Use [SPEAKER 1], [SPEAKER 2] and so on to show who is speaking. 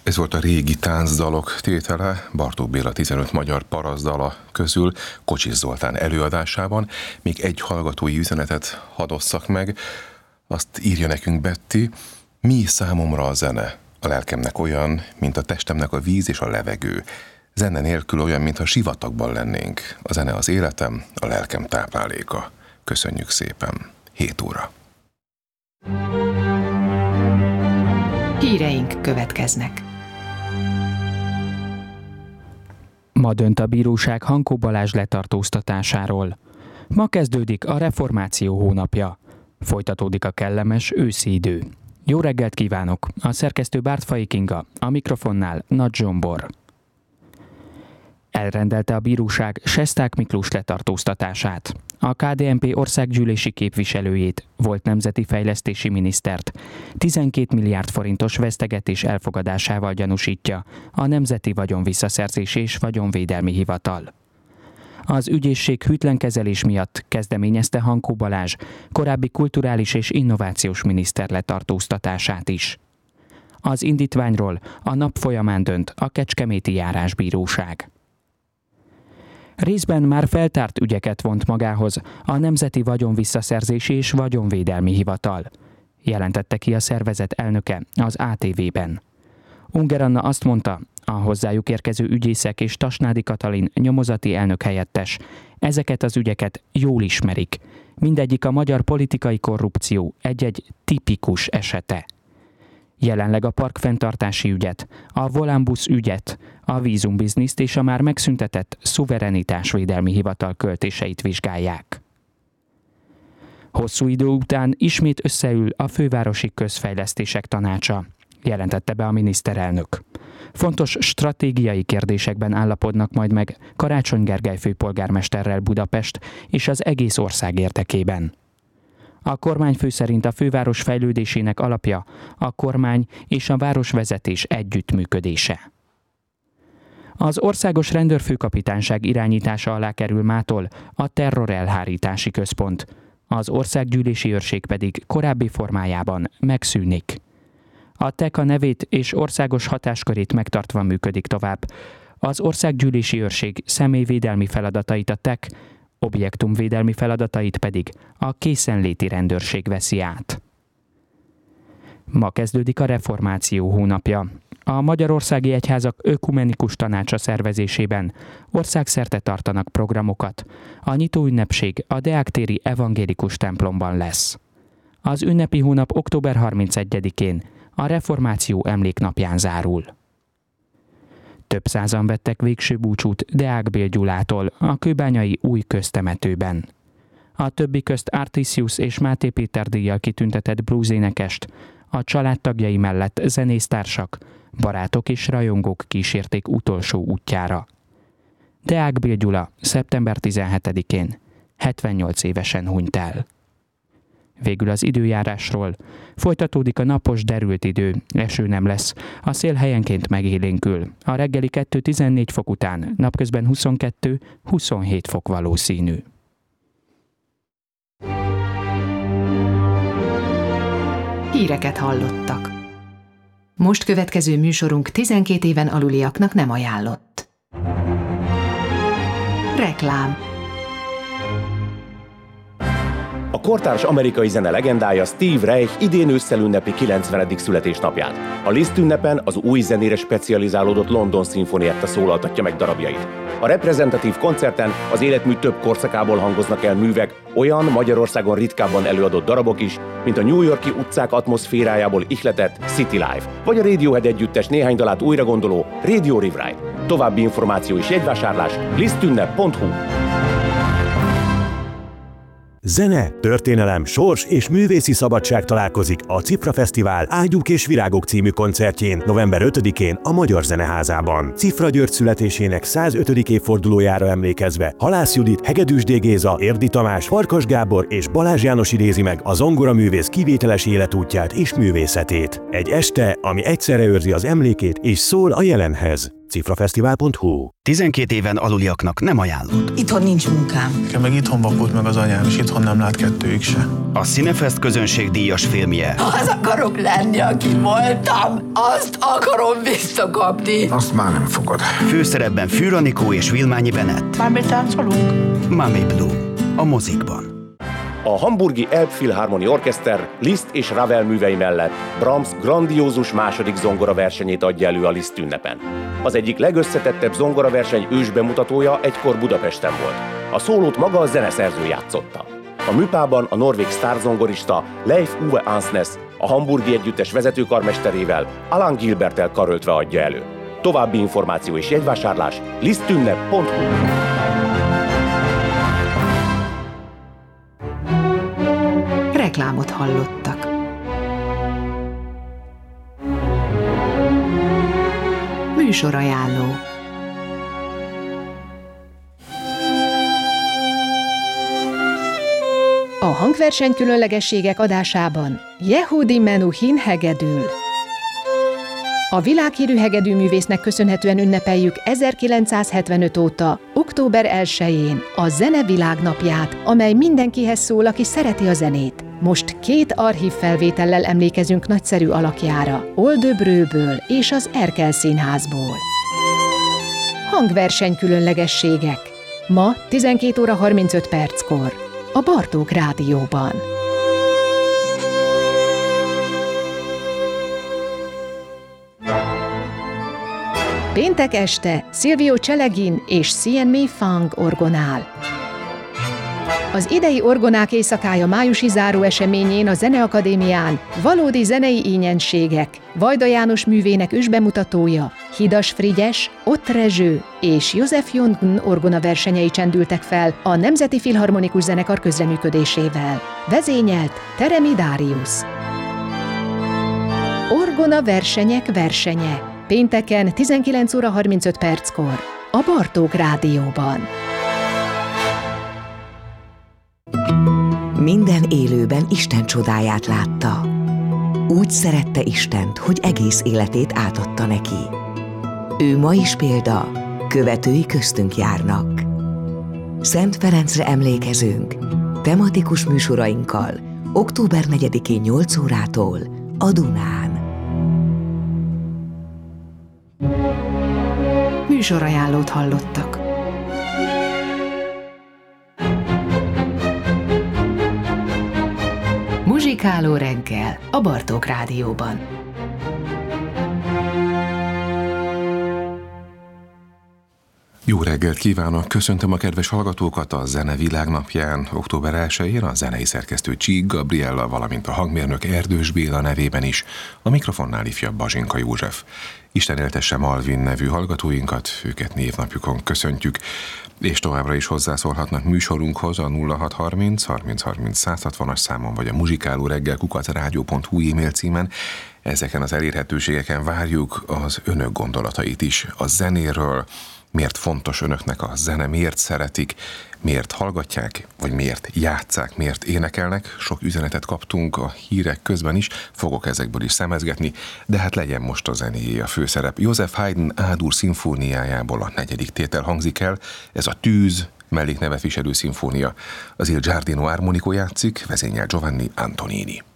[SPEAKER 1] Ez volt a régi táncdalok tétele, Bartók Béla 15 magyar parasztdala közül Kocsis Zoltán előadásában. Még egy hallgatói üzenetet hadosszak meg, azt írja nekünk Betty: mi számomra a zene? A lelkemnek olyan, mint a testemnek a víz és a levegő. Zene nélkül olyan, mintha sivatagban lennénk. A zene az életem, a lelkem tápláléka. Köszönjük szépen. 7 óra.
[SPEAKER 2] Híreink következnek.
[SPEAKER 3] Ma dönt a bíróság Hankó Balázs letartóztatásáról. Ma kezdődik a reformáció hónapja. Folytatódik a kellemes őszi idő. Jó reggelt kívánok! A szerkesztő Bártfai Kinga, a mikrofonnál Nagy Zsombor. Elrendelte a bíróság Sesták Miklós letartóztatását. A KDNP országgyűlési képviselőjét, volt nemzeti fejlesztési minisztert 12 milliárd forintos vesztegetés elfogadásával gyanúsítja a Nemzeti Vagyonvisszaszerzési és Vagyonvédelmi Hivatal. Az ügyészség hűtlen kezelés miatt kezdeményezte Hankó Balázs korábbi kulturális és innovációs miniszter letartóztatását is. Az indítványról a nap folyamán dönt a Kecskeméti Járásbíróság. Részben már feltárt ügyeket vont magához a Nemzeti Vagyonvisszaszerzési és Vagyonvédelmi Hivatal, jelentette ki a szervezet elnöke az ATV-ben. Unger Anna azt mondta, a hozzájuk érkező ügyészek és Tasnádi Katalin nyomozati elnök helyettes ezeket az ügyeket jól ismerik. Mindegyik a magyar politikai korrupció egy-egy tipikus esete. Jelenleg a parkfenntartási ügyet, a Volánbusz ügyet, a vízumbizniszt és a már megszüntetett szuverenitásvédelmi hivatal költéseit vizsgálják. Hosszú idő után ismét összeül a fővárosi közfejlesztések tanácsa, jelentette be a miniszterelnök. Fontos stratégiai kérdésekben állapodnak majd meg Karácsony Gergely főpolgármesterrel Budapest és az egész ország érdekében. A kormányfő szerint a főváros fejlődésének alapja a kormány és a városvezetés együttműködése. Az Országos Rendőrfőkapitányság irányítása alá kerül mától a Terrorelhárítási Központ, az Országgyűlési Őrség pedig korábbi formájában megszűnik. A TEK a nevét és országos hatáskörét megtartva működik tovább. Az Országgyűlési Őrség személyvédelmi feladatait a TEK, objektumvédelmi feladatait pedig a készenléti rendőrség veszi át. Ma kezdődik a reformáció hónapja. A Magyarországi Egyházak Ökumenikus Tanácsa szervezésében országszerte tartanak programokat. A nyitóünnepség a Deák-téri evangélikus templomban lesz. Az ünnepi hónap október 31-én, a reformáció emléknapján zárul. Több százan vettek végső búcsút Deák Bél Gyulától a kőbányai új köztemetőben. A többi közt Artisius és Máté Péter díjjal kitüntetett bluesénekest, a családtagjai mellett zenésztársak, barátok és rajongók kísérték utolsó útjára. Deák Bél Gyula szeptember 17-én 78 évesen hunyt el. Végül az időjárásról. Folytatódik a napos, derült idő, eső nem lesz, a szél helyenként megélénkül. A reggeli 2-14 fok után napközben 22-27 fok valószínű.
[SPEAKER 2] Híreket hallottak. Most következő műsorunk 12 éven aluliaknak nem ajánlott. Reklám.
[SPEAKER 4] A kortárs amerikai zene legendája Steve Reich idén ősszel ünnepli 90. születésnapját. A Liszt ünnepen az új zenére specializálódott London Sinfonietta szólaltatja meg darabjait. A reprezentatív koncerten az életmű több korszakából hangoznak el művek, olyan Magyarországon ritkábban előadott darabok is, mint a New York-i utcák atmoszférájából ihletett City Life, vagy a Radiohead együttes néhány dalát újra gondoló Radio Rewrite. További információ és jegyvásárlás lisztünnep.hu.
[SPEAKER 5] Zene, történelem, sors és művészi szabadság találkozik a Cifra Fesztivál Ágyúk és Virágok című koncertjén november 5-én a Magyar Zeneházában. Cifra György születésének 105. évfordulójára emlékezve Halász Judit, Hegedűs D. Géza, Érdi Tamás, Farkas Gábor és Balázs János idézi meg a zongoraművész kivételes életútját és művészetét. Egy este, ami egyszerre őrzi az emlékét és szól a jelenhez. Cifrafesztivál.hu.
[SPEAKER 6] 12 éven aluliaknak nem ajánlott.
[SPEAKER 7] Itthon nincs munkám.
[SPEAKER 8] Nekem meg itthon vakult meg az anyám, és itthon nem lát kettőjük se.
[SPEAKER 6] A Cinefest közönségdíjas filmje.
[SPEAKER 7] Az akarok lenni, aki voltam. Azt akarom visszakapni.
[SPEAKER 9] Azt már nem fogod.
[SPEAKER 6] Főszerepben Fűr Anikó és Vilmányi Bennett.
[SPEAKER 7] Már táncolunk?
[SPEAKER 6] Mami Blue. A mozikban.
[SPEAKER 4] A hamburgi Elbphilharmonie Orchester Liszt és Ravel művei mellett Brahms grandiózus második zongoraversenyét adja elő a Liszt ünnepen. Az egyik legösszetettebb zongoraverseny ősbemutatója egykor Budapesten volt. A szólót maga a zeneszerző játszotta. A műpában a norvég sztárzongorista Leif Ove Ansnes a hamburgi együttes vezetőkarmesterével, Alan Gilberttel karöltve adja elő. További információ és jegyvásárlás lisztünnep.hu.
[SPEAKER 2] Reklámot hallottak. Műsorajánló. A hangverseny különlegességek adásában Yehudi Menuhin hegedül. A világhírű hegedűművésznek köszönhetően ünnepeljük 1975 óta, október 1-én a Zene Világnapját, amely mindenkihez szól, aki szereti a zenét. Most 2 archív felvétellel emlékezünk nagyszerű alakjára, Oldöbrőből és az Erkel Színházból. Hangverseny különlegességek. Ma 12 óra 35 perckor a Bartók Rádióban. Péntek este Silvio Celegin és Sien Mi Fang orgonál. Az idei orgonák éjszakája májusi záró eseményén a Zeneakadémián valódi zenei ínyenségek, Vajda János művének ősbemutatója, Hidas Frigyes, Ott Rezső és József Jongn orgona versenyei csendültek fel a Nemzeti Filharmonikus Zenekar közreműködésével. Vezényelt Teremi Dárius. Orgona versenyek versenye. Pénteken 19 óra 35 perckor a Bartók Rádióban.
[SPEAKER 10] Minden élőben Isten csodáját látta. Úgy szerette Istent, hogy egész életét átadta neki. Ő ma is példa, követői köztünk járnak. Szent Ferencre emlékezünk, tematikus műsorainkkal, október 4-én 8 órától a Dunán.
[SPEAKER 2] Műsorajánlót hallottak. Muzsikáló reggel a Bartók Rádióban.
[SPEAKER 1] Jó reggelt kívánok! Köszöntöm a kedves hallgatókat a Zene Világnapján, október 1-én a zenei szerkesztő Csík Gabriella, valamint a hangmérnök Erdős Béla nevében is, a mikrofonnál ifjabb Bazsinka József. Isten éltesse Malvin nevű hallgatóinkat, őket névnapjukon köszöntjük, és továbbra is hozzászólhatnak műsorunkhoz a 0630 30 30 160-as számon, vagy a muzsikálóreggel@rádió.hu e-mail címen. Ezeken az elérhetőségeken várjuk az önök gondolatait is a zenéről, miért fontos önöknek a zene, miért szeretik, miért hallgatják, vagy miért játsszák, miért énekelnek. Sok üzenetet kaptunk a hírek közben is, fogok ezekből is szemezgetni, de hát legyen most a zenéjé a főszerep. József Haydn A-dur szimfóniájából a 4. tétel hangzik el, ez a Tűz mellékneve viselő szimfónia. Az Il Giardino Armonico játszik, vezényel Giovanni Antonini.